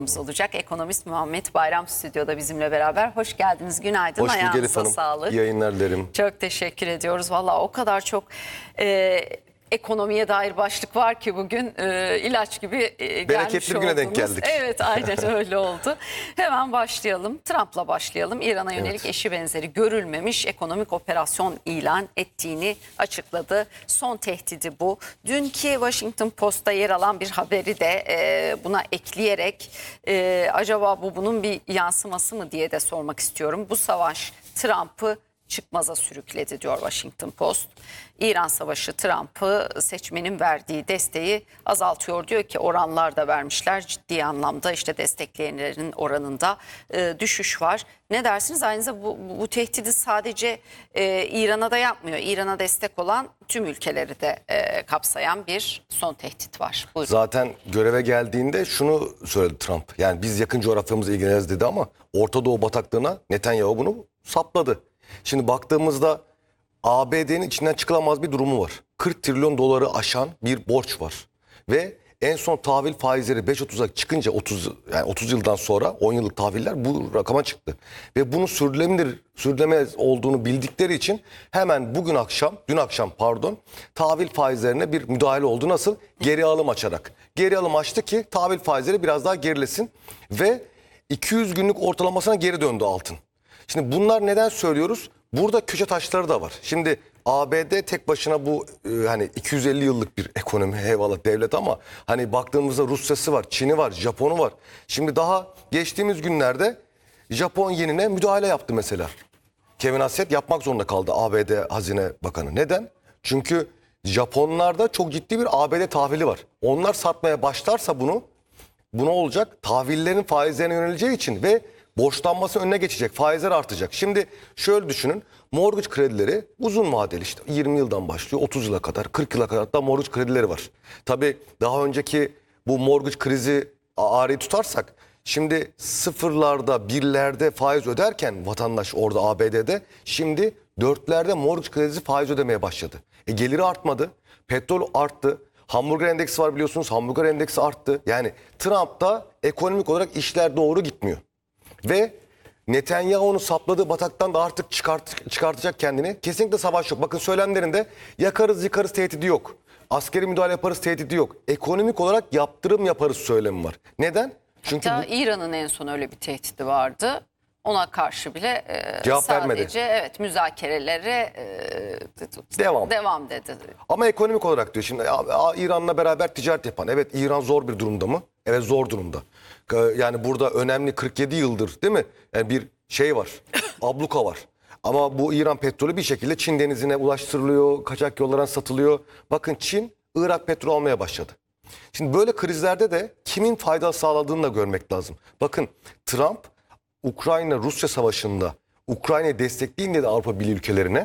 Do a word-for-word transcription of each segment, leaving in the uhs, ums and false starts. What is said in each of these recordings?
olacak. Ekonomist Muhammed Bayram stüdyoda bizimle beraber. Hoş geldiniz, günaydın. Hoş bulduk Elif Hanım. Sağlık. İyi yayınlar dilerim. Çok teşekkür ediyoruz. Valla o kadar çok e, ekonomiye dair başlık var ki bugün e, ilaç gibi e, gelmiş Bereketli bir güne denk oldunuz. geldik. Evet, aynen öyle oldu. Hemen başlayalım. Trump'la başlayalım. İran'a yönelik Evet. eşi benzeri görülmemiş ekonomik operasyon ilan ettiğini açıkladı. Son tehdidi bu. Dünkü Washington Post'ta yer alan bir haberi de e, buna ekleyerek e, acaba bu bunun bir yansıması mı diye de sormak istiyorum. Bu savaş Trump'ı çıkmaza sürükledi diyor Washington Post. İran Savaşı Trump'ı seçmenin verdiği desteği azaltıyor diyor ki oranlar da vermişler. Ciddi anlamda işte destekleyenlerin oranında e, düşüş var. Ne dersiniz? Aynı zamanda bu, bu, bu tehdidi sadece e, İran'a da yapmıyor. İran'a destek olan tüm ülkeleri de e, kapsayan bir son tehdit var. Buyurun. Zaten göreve geldiğinde şunu söyledi Trump. Yani biz yakın coğrafyamızla ilgileniriz dedi ama Orta Doğu bataklığına Netanyahu bunu sapladı. Şimdi baktığımızda A B D'nin içinden çıkılamaz bir durumu var. kırk trilyon doları aşan bir borç var. Ve en son tahvil faizleri beş otuza çıkınca otuz yani otuz yıldan sonra on yıllık tahviller bu rakama çıktı. Ve bunun sürdürülebilir sürdürülemez olduğunu bildikleri için hemen bugün akşam, dün akşam pardon, tahvil faizlerine bir müdahale oldu. Nasıl? Geri alım açarak. Geri alım açtı ki tahvil faizleri biraz daha gerilesin ve iki yüz günlük ortalamasına geri döndü altın. Şimdi bunlar neden söylüyoruz? Burada köşe taşları da var. Şimdi A B D tek başına bu e, hani iki yüz elli yıllık bir ekonomi, eyvallah devlet, ama hani baktığımızda Rusya'sı var, Çin'i var, Japon'u var. Şimdi daha geçtiğimiz günlerde Japon yenine müdahale yaptı mesela. Kevin Hassett yapmak zorunda kaldı, A B D Hazine Bakanı. Neden? Çünkü Japonlarda çok ciddi bir A B D tahvili var. Onlar satmaya başlarsa bunu, bu ne olacak? Tahvillerin faizlerine yöneleceği için ve borçlanması önüne geçecek. Faizler artacak. Şimdi şöyle düşünün. Mortgage kredileri uzun vadeli, işte yirmi yıldan başlıyor. otuz yıla kadar, kırk yıla kadar hatta mortgage kredileri var. Tabii daha önceki bu mortgage krizi ağrıyı tutarsak, şimdi sıfırlarda, birlerde faiz öderken vatandaş orada A B D'de, şimdi dörtlerde mortgage kredisi faiz ödemeye başladı. E geliri artmadı. Petrol arttı. Hamburger endeksi var biliyorsunuz. Hamburger endeksi arttı. Yani Trump'ta ekonomik olarak işler doğru gitmiyor. Ve Netanyahu'nun sapladığı bataktan da artık çıkart, çıkartacak kendini. Kesinlikle savaş yok. Bakın söylemlerinde yakarız yıkarız tehdidi yok. Askeri müdahale yaparız tehdidi yok. Ekonomik olarak yaptırım yaparız söylemi var. Neden? Çünkü Hatta bu, İran'ın en son öyle bir tehdidi vardı. Ona karşı bile e, Cevap sadece vermedi. evet müzakerelere e, Devam. devam dedi. ama ekonomik olarak diyor şimdi, İran'la beraber ticaret yapan. Evet, İran zor bir durumda mı? Evet, zor durumda. Yani burada önemli kırk yedi yıldır değil mi? Yani bir şey var. Abluka var. Ama bu İran petrolü bir şekilde Çin denizine ulaştırılıyor. Kaçak yollardan satılıyor. Bakın Çin Irak petrolü almaya başladı. Şimdi böyle krizlerde de kimin fayda sağladığını da görmek lazım. Bakın Trump Ukrayna-Rusya savaşında Ukrayna'yı destekleyin dedi Avrupa Birliği ülkelerine.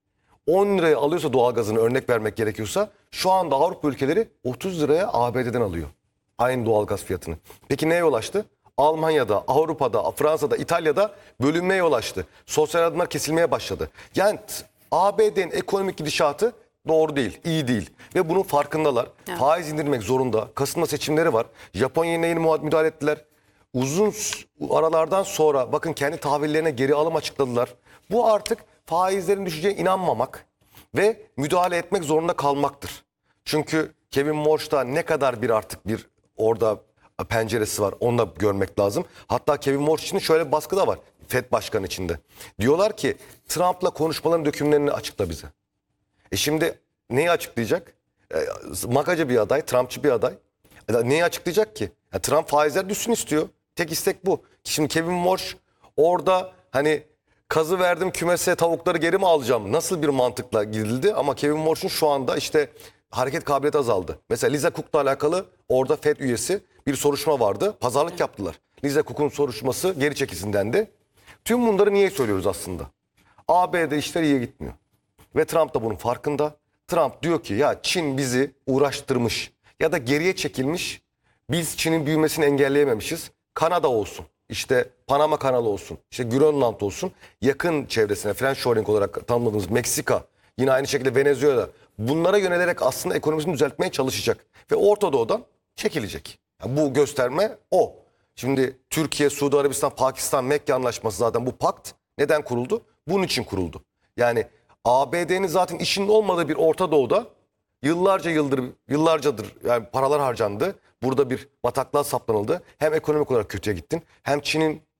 on liraya alıyorsa doğalgazını, örnek vermek gerekiyorsa, şu anda Avrupa ülkeleri otuz liraya A B D'den alıyor aynı doğalgaz fiyatını. Peki neye yol açtı? Almanya'da, Avrupa'da, Fransa'da, İtalya'da bölünmeye yol açtı. Sosyal yardımlar kesilmeye başladı. Yani A B D'nin ekonomik gidişatı doğru değil, iyi değil. Ve bunun farkındalar. Evet. Faiz indirmek zorunda. Kasım'da seçimleri var. Japonya'ya yeni müdahale ettiler. Uzun aralardan sonra bakın kendi tahvillerine geri alım açıkladılar. Bu artık faizlerin düşeceğine inanmamak ve müdahale etmek zorunda kalmaktır. Çünkü Kevin Morsch'ta ne kadar bir artık bir orada penceresi var, onu da görmek lazım. Hatta Kevin Morsch için şöyle bir baskı da var Fed Başkanı içinde. Diyorlar ki Trump'la konuşmaların dökümlerini açıkla bize. E şimdi neyi açıklayacak? E, makacı bir aday, Trumpçı bir aday. E, neyi açıklayacak ki? Ya Trump faizler düşsün istiyor. Tek istek bu. Şimdi Kevin Morsch orada hani kazı verdim kümese, tavukları geri mi alacağım? Nasıl bir mantıkla gidildi? Ama Kevin Morsch'un şu anda işte hareket kabiliyeti azaldı. Mesela Lisa Cook'la alakalı orada Fed üyesi bir soruşturma vardı. Pazarlık yaptılar. Lisa Cook'un soruşturması geri çekilsin dendi. Tüm bunları niye söylüyoruz aslında? A B D işler iyi gitmiyor. Ve Trump da bunun farkında. Trump diyor ki ya Çin bizi uğraştırmış ya da geriye çekilmiş. Biz Çin'in büyümesini engelleyememişiz. Kanada olsun, işte Panama kanalı olsun, işte Grönland olsun, yakın çevresine friendshoring olarak tanımladığımız Meksika, yine aynı şekilde Venezuela, bunlara yönelerek aslında ekonomisini düzeltmeye çalışacak. Ve Orta Doğu'dan çekilecek. Yani bu gösterme o. Şimdi Türkiye, Suudi Arabistan, Pakistan, Mekke Anlaşması zaten bu pakt neden kuruldu? Bunun için kuruldu. Yani A B D'nin zaten işinin olmadığı bir Orta Doğu'da yıllarca yıldır yıllarcadır yani paralar harcandı. Burada bir bataklığa saplanıldı. Hem ekonomik olarak kötüye gittin, hem Çin'in